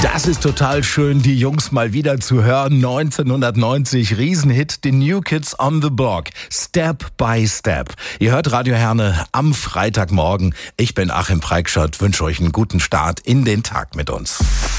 Das ist total schön, die Jungs mal wieder zu hören. 1990, Riesenhit, The New Kids on the Block. Step by Step. Ihr hört Radio Herne am Freitagmorgen. Ich bin Achim Preikschott, wünsche euch einen guten Start in den Tag mit uns.